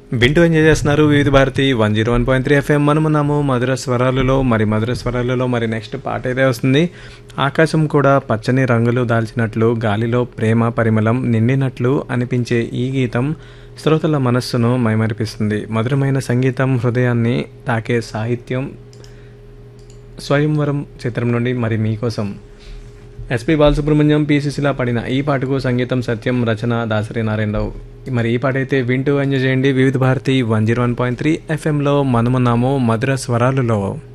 వింటూ ఎంజాయ్ చేస్తున్నారు వివిధ భారతి 101.3 ఎఫ్ఎం. మనమున్నాము మధుర స్వరాలలో. మధుర స్వరాలలో నెక్స్ట్ పాట అయితే వస్తుంది. ఆకాశం కూడా పచ్చని రంగులు దాల్చినట్లు, గాలిలో ప్రేమ పరిమళం నిండినట్లు అనిపించే ఈ గీతం శ్రోతల మనస్సును మైమరిపిస్తుంది. మధురమైన సంగీతం, హృదయాన్ని తాకే సాహిత్యం. స్వయంవరం చిత్రం నుండి మీకోసం ఎస్పి బాలసుబ్రహ్మణ్యం, పి సుశీల పాడిన ఈ పాటకు సంగీతం సత్యం, రచన దాసరి నారాయణరావు. ఈ పాట అయితే వింటూ ఎంజాయ్ చేయండి. వివిధ భారతి 101.3 ఎఫ్ఎంలో మనమున్నాము మధుర స్వరాలలో.